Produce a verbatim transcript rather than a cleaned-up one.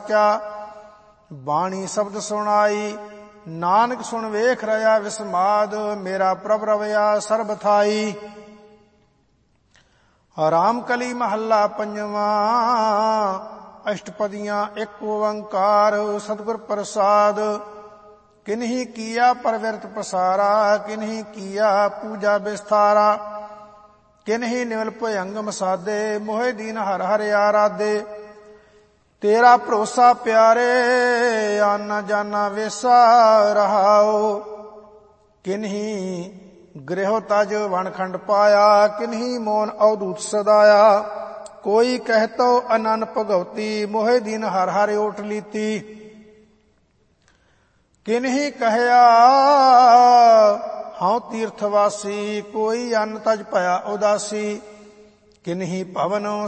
ਸਾਚਾ। ਬਾਣੀ ਸ਼ਬਦ ਸੁਣਾਈ ਨਾਨਕ ਸੁਣ ਵੇਖ ਰਿਹਾ ਵਿਸਮਾਦ। ਮੇਰਾ ਪ੍ਰਭ ਰਵਿਆ ਸਰਬ ਥਾਈ। ਰਾਮ ਕਲੀ ਮਹੱਲਾ ਪੰਜਵਾਂ। ਅਸ਼ਟਪਦੀਆਂ ਇੱਕ ਓੰਕਾਰ ਸਤਿਗੁਰ ਪ੍ਰਸਾਦ। ਕਿਨਹੀ ਕੀਆ ਪਰਵਿਰਤ ਪਸਾਰਾ, ਕਿਨਹੀ ਕੀਆ ਪੂਜਾ ਵਿਸਥਾਰਾ। ਕਿਨਹੀ ਨਿਵਲ ਭਯੰਗਮ ਸਾਧੇ, ਮੋਹਿ ਦੀਨ ਹਰ ਹਰ ਆਰਾਧੇ। ਤੇਰਾ ਭਰੋਸਾ ਪਿਆਰੇ, ਆਨਾ ਜਾਨਾ ਵੇਸਾ ਰਹਾਓ। ਕਿਨਹੀ ਗ੍ਰਹਿ ਤਜ ਵਣਖੰਡ ਪਾਇਆ, ਕਿਨਹੀ ਮੋਨ ਅਵਧੂਤ ਸਦਾਇਆ। ਕੋਈ ਕਹਿਤੋ ਅਨੰਨ ਭਗਉਤੀ, ਮੋਹਿ ਦੀਨ ਹਰ ਹਰ ਓਟ ਲੀਤੀ। ਕਿਨਹੀ ਕਹਿਆ ਹਉ ਤੀਰਥ ਵਾਸੀ, ਕੋਈ ਅੰਨ ਤਜ ਭਇਆ ਉਦਾਸੀ। ਕਿਨਹੀ ਭਵਨ